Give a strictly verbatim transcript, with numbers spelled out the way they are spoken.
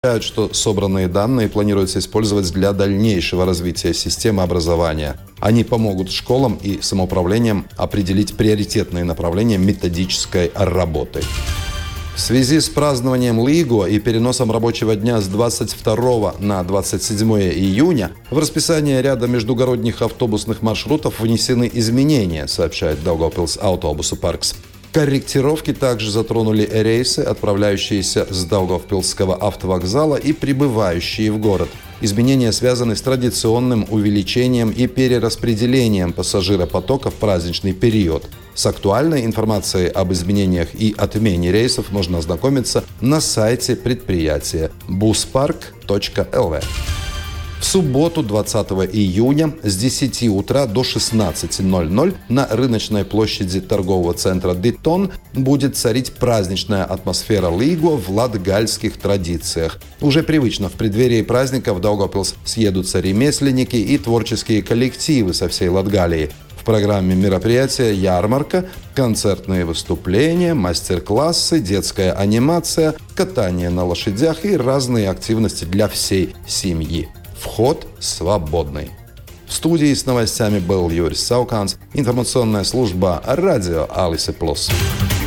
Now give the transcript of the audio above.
что собранные данные планируется использовать для дальнейшего развития системы образования. Они помогут школам и самоуправлениям определить приоритетные направления методической работы. В связи с празднованием Лиго и переносом рабочего дня с двадцать второго на двадцать седьмое июня в расписание ряда междугородних автобусных маршрутов внесены изменения, сообщает Daugavpils Autobusu Parks. Корректировки также затронули рейсы, отправляющиеся с Даугавпилсского автовокзала и прибывающие в город. Изменения связаны с традиционным увеличением и перераспределением пассажиропотока в праздничный период. С актуальной информацией об изменениях и отмене рейсов можно ознакомиться на сайте предприятия бусpark точка эл ви. В субботу, двадцатого июня, с десяти утра до шестнадцати ноль-ноль на рыночной площади торгового центра Дитон будет царить праздничная атмосфера Лиго в латгальских традициях. Уже привычно в преддверии праздника в Daugavpils съедутся ремесленники и творческие коллективы со всей Латгалии. В программе мероприятия ярмарка, концертные выступления, мастер-классы, детская анимация, катание на лошадях и разные активности для всей семьи. Вход свободный. В студии с новостями был Юрис Сауканс, информационная служба радио Алисе Плюс.